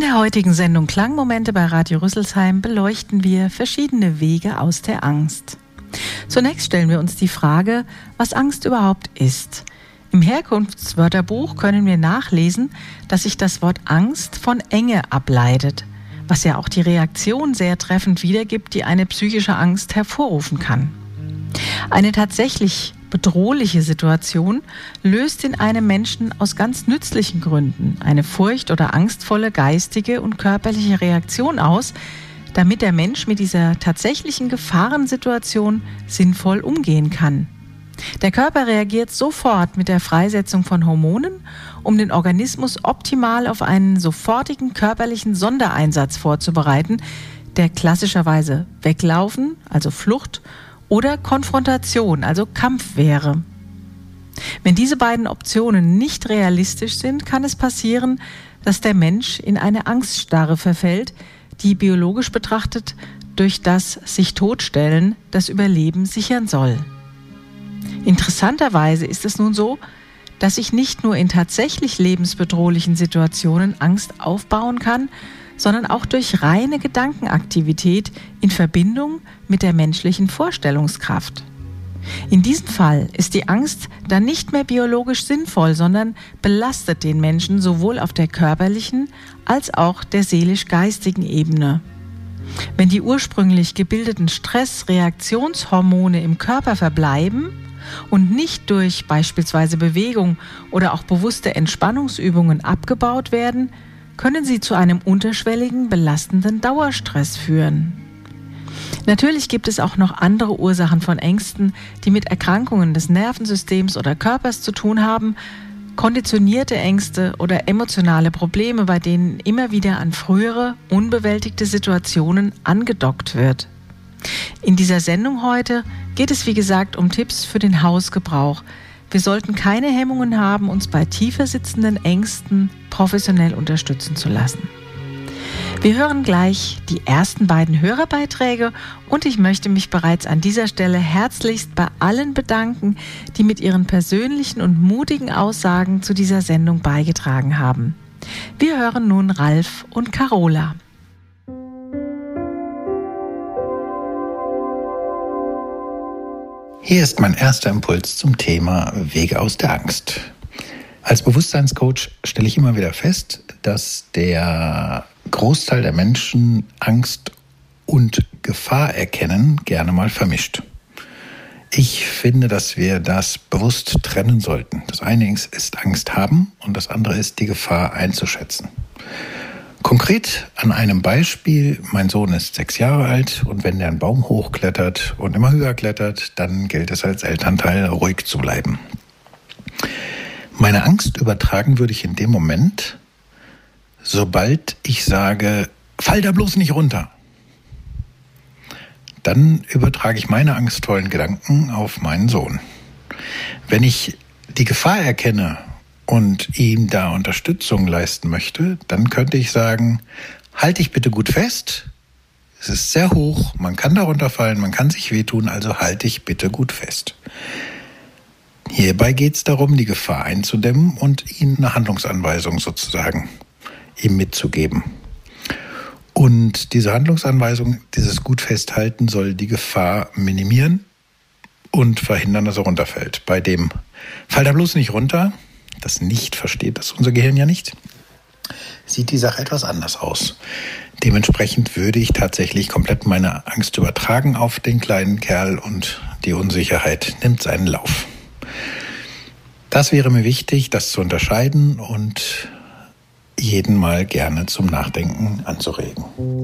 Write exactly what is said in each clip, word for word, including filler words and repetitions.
der heutigen Sendung Klangmomente bei Radio Rüsselsheim beleuchten wir verschiedene Wege aus der Angst. Zunächst stellen wir uns die Frage, was Angst überhaupt ist. Im Herkunftswörterbuch können wir nachlesen, dass sich das Wort Angst von Enge ableitet, was ja auch die Reaktion sehr treffend wiedergibt, die eine psychische Angst hervorrufen kann. Eine tatsächlich bedrohliche Situation löst in einem Menschen aus ganz nützlichen Gründen eine furcht- oder angstvolle geistige und körperliche Reaktion aus, damit der Mensch mit dieser tatsächlichen Gefahrensituation sinnvoll umgehen kann. Der Körper reagiert sofort mit der Freisetzung von Hormonen, um den Organismus optimal auf einen sofortigen körperlichen Sondereinsatz vorzubereiten, der klassischerweise Weglaufen, also Flucht, oder Konfrontation, also Kampf wäre. Wenn diese beiden Optionen nicht realistisch sind, kann es passieren, dass der Mensch in eine Angststarre verfällt, die biologisch betrachtet durch das sich totstellen das Überleben sichern soll. Interessanterweise ist es nun so, dass ich nicht nur in tatsächlich lebensbedrohlichen Situationen Angst aufbauen kann, sondern auch durch reine Gedankenaktivität in Verbindung mit der menschlichen Vorstellungskraft. In diesem Fall ist die Angst dann nicht mehr biologisch sinnvoll, sondern belastet den Menschen sowohl auf der körperlichen als auch der seelisch-geistigen Ebene. Wenn die ursprünglich gebildeten Stressreaktionshormone im Körper verbleiben und nicht durch beispielsweise Bewegung oder auch bewusste Entspannungsübungen abgebaut werden, können sie zu einem unterschwelligen, belastenden Dauerstress führen. Natürlich gibt es auch noch andere Ursachen von Ängsten, die mit Erkrankungen des Nervensystems oder Körpers zu tun haben, konditionierte Ängste oder emotionale Probleme, bei denen immer wieder an frühere, unbewältigte Situationen angedockt wird. In dieser Sendung heute geht es wie gesagt um Tipps für den Hausgebrauch. Wir sollten keine Hemmungen haben, uns bei tiefer sitzenden Ängsten professionell unterstützen zu lassen. Wir hören gleich die ersten beiden Hörerbeiträge und ich möchte mich bereits an dieser Stelle herzlichst bei allen bedanken, die mit ihren persönlichen und mutigen Aussagen zu dieser Sendung beigetragen haben. Wir hören nun Ralf und Carola. Hier ist mein erster Impuls zum Thema Wege aus der Angst. Als Bewusstseinscoach stelle ich immer wieder fest, dass der Großteil der Menschen Angst und Gefahr erkennen gerne mal vermischt. Ich finde, dass wir das bewusst trennen sollten. Das eine ist Angst haben und das andere ist die Gefahr einzuschätzen. Konkret an einem Beispiel, mein Sohn ist sechs Jahre alt und wenn der einen Baum hochklettert und immer höher klettert, dann gilt es als Elternteil ruhig zu bleiben. Meine Angst übertragen würde ich in dem Moment, sobald ich sage, fall da bloß nicht runter. Dann übertrage ich meine angstvollen Gedanken auf meinen Sohn. Wenn ich die Gefahr erkenne und ihm da Unterstützung leisten möchte, dann könnte ich sagen, halt dich bitte gut fest, es ist sehr hoch, man kann darunter fallen, man kann sich wehtun, also halt dich bitte gut fest. Hierbei geht es darum, die Gefahr einzudämmen und ihm eine Handlungsanweisung sozusagen ihm mitzugeben. Und diese Handlungsanweisung, dieses gut festhalten, soll die Gefahr minimieren und verhindern, dass er runterfällt. Bei dem fall da bloß nicht runter, das nicht versteht, das unser Gehirn ja nicht, sieht die Sache etwas anders aus. Dementsprechend würde ich tatsächlich komplett meine Angst übertragen auf den kleinen Kerl und die Unsicherheit nimmt seinen Lauf. Das wäre mir wichtig, das zu unterscheiden und jeden mal gerne zum Nachdenken anzuregen.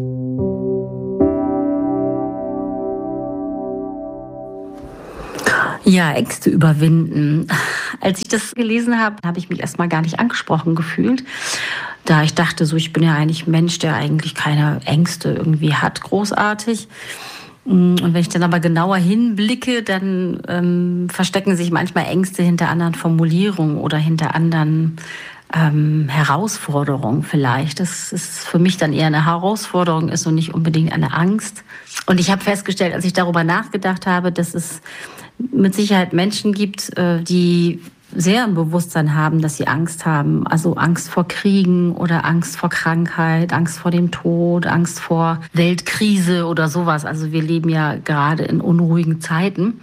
Ja, Ängste überwinden. Als ich das gelesen habe, habe ich mich erstmal gar nicht angesprochen gefühlt. Da ich dachte, so ich bin ja eigentlich ein Mensch, der eigentlich keine Ängste irgendwie hat, großartig. Und wenn ich dann aber genauer hinblicke, dann ähm, verstecken sich manchmal Ängste hinter anderen Formulierungen oder hinter anderen ähm, Herausforderungen vielleicht. Das ist für mich dann eher eine Herausforderung ist und nicht unbedingt eine Angst. Und ich habe festgestellt, als ich darüber nachgedacht habe, dass es mit Sicherheit Menschen gibt, die sehr im Bewusstsein haben, dass sie Angst haben. Also Angst vor Kriegen oder Angst vor Krankheit, Angst vor dem Tod, Angst vor Weltkrise oder sowas. Also wir leben ja gerade in unruhigen Zeiten.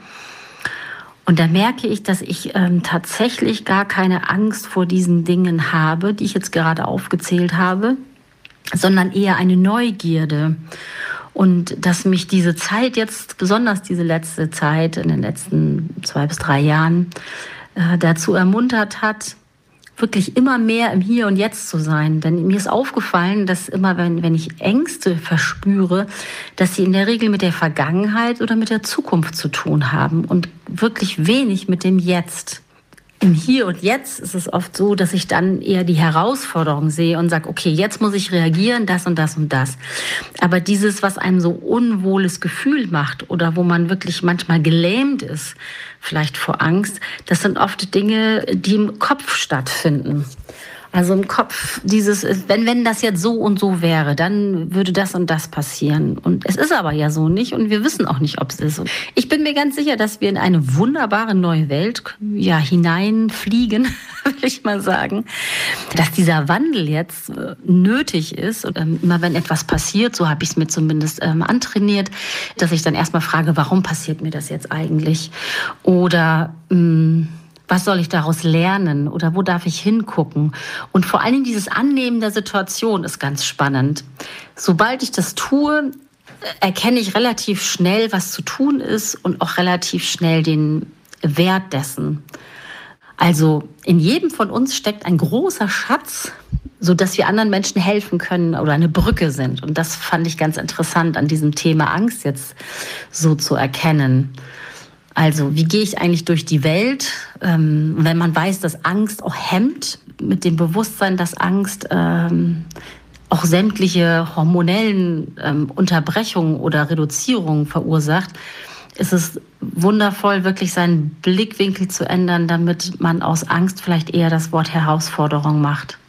Und da merke ich, dass ich ähm, tatsächlich gar keine Angst vor diesen Dingen habe, die ich jetzt gerade aufgezählt habe, sondern eher eine Neugierde. Und dass mich diese Zeit jetzt, besonders diese letzte Zeit in den letzten zwei bis drei Jahren, äh, dazu ermuntert hat, wirklich immer mehr im Hier und Jetzt zu sein. Denn mir ist aufgefallen, dass immer, wenn, wenn ich Ängste verspüre, dass sie in der Regel mit der Vergangenheit oder mit der Zukunft zu tun haben und wirklich wenig mit dem Jetzt. Im Hier und Jetzt ist es oft so, dass ich dann eher die Herausforderung sehe und sage, okay, jetzt muss ich reagieren, das und das und das. Aber dieses, was einem so unwohles Gefühl macht oder wo man wirklich manchmal gelähmt ist, vielleicht vor Angst, das sind oft Dinge, die im Kopf stattfinden. Also im Kopf dieses, wenn, wenn das jetzt so und so wäre, dann würde das und das passieren. Und es ist aber ja so nicht und wir wissen auch nicht, ob es ist. Ich bin mir ganz sicher, dass wir in eine wunderbare neue Welt ja, hineinfliegen, will ich mal sagen. Dass dieser Wandel jetzt nötig ist. Und immer wenn etwas passiert, so habe ich es mir zumindest ähm, antrainiert, dass ich dann erstmal frage, warum passiert mir das jetzt eigentlich? Oder mh, was soll ich daraus lernen oder wo darf ich hingucken? Und vor allen Dingen dieses Annehmen der Situation ist ganz spannend. Sobald ich das tue, erkenne ich relativ schnell, was zu tun ist und auch relativ schnell den Wert dessen. Also in jedem von uns steckt ein großer Schatz, sodass wir anderen Menschen helfen können oder eine Brücke sind. Und das fand ich ganz interessant an diesem Thema Angst jetzt so zu erkennen. Also, wie gehe ich eigentlich durch die Welt, ähm, wenn man weiß, dass Angst auch hemmt, mit dem Bewusstsein, dass Angst ähm, auch sämtliche hormonellen ähm, Unterbrechungen oder Reduzierungen verursacht, ist es wundervoll, wirklich seinen Blickwinkel zu ändern, damit man aus Angst vielleicht eher das Wort Herausforderung macht.